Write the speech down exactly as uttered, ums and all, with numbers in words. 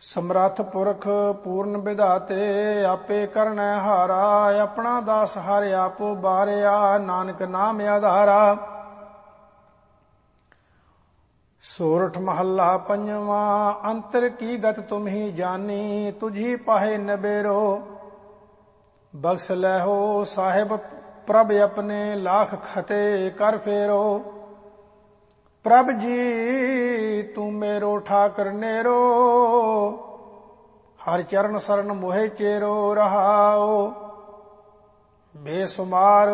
ਸਮਰੱਥ ਪੁਰਖ ਪੂਰਨ ਵਿਧਾਤੇ, ਆਪੇ ਕਰਨੈ ਹਾਰਾ। ਆਪਣਾ ਦਾਸ ਹਰਿ ਆਪੋ ਬਾਰਿਆ, ਨਾਨਕ ਨਾਮ ਆਧਾਰਾ। ਸੋਰਠ ਮਹੱਲਾ ਪੰਜਵਾਂ। ਅੰਤਰ ਕੀ ਗਤ ਤੁਮ ਹੀ ਜਾਨੀ, ਤੁਝੀ ਪਾਹੇ ਨਬੇਰੋ। ਬਖਸ਼ ਲੈਹੋ ਸਾਹਿਬ ਪ੍ਰਭ ਆਪਣੇ, ਲਾਖ ਖਤੇ ਕਰ ਫੇਰੋ। ਪ੍ਰਭ ਜੀ ਤੂੰ ਮੇਰੋ ਠਾਕਰ ਨੇਰੋ, ਹਰ ਚਰਨ ਸਰਨ ਮੋਹਿ ਚੇਰੋ। ਰਹਾਓ ਬੇਸੁਮਾਰ